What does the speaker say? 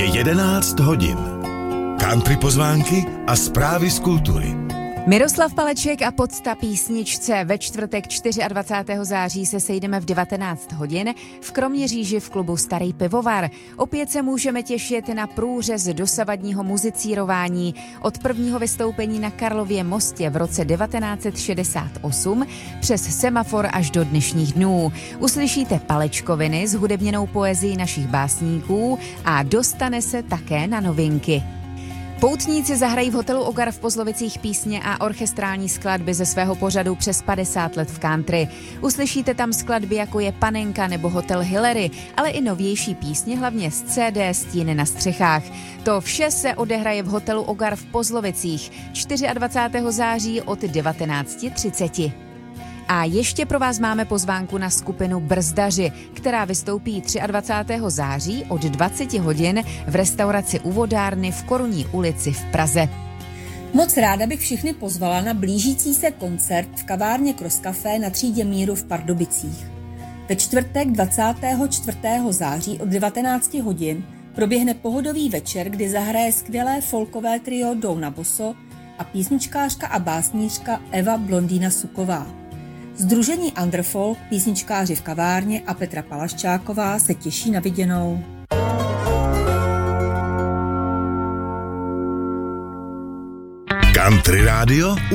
Je 11 hodin. Country pozvánky a zprávy z kultury. Miroslav Paleček a Podsta písničce. Ve čtvrtek 24. září se sejdeme v 19 hodin v Kroměříži v klubu Starý pivovar. Opět se můžeme těšit na průřez dosavadního muzicírování od prvního vystoupení na Karlově mostě v roce 1968 přes semafor až do dnešních dnů. Uslyšíte palečkoviny s hudebněnou poezií našich básníků a dostane se také na novinky. Poutníci zahrají v hotelu Ogar v Pozlovicích písně a orchestrální skladby ze svého pořadu přes 50 let v country. Uslyšíte tam skladby jako je Panenka nebo Hotel Hillary, ale i novější písně, hlavně z CD Stíny na střechách. To vše se odehraje v hotelu Ogar v Pozlovicích 24. září od 19:30. A ještě pro vás máme pozvánku na skupinu Brzdaři, která vystoupí 23. září od 20 hodin v restauraci U vodárny v Korunní ulici v Praze. Moc ráda bych všechny pozvala na blížící se koncert v kavárně Cross Café na Třídě Míru v Pardubicích. Ve čtvrtek 24. září od 19 hodin proběhne pohodový večer, kdy zahraje skvělé folkové trio Douna Boso a písničkářka a básnířka Eva Blondýna Suková. Sdružení Underfolk, písničkáři v kavárně a Petra Palaščáková se těší na viděnou. Country rádio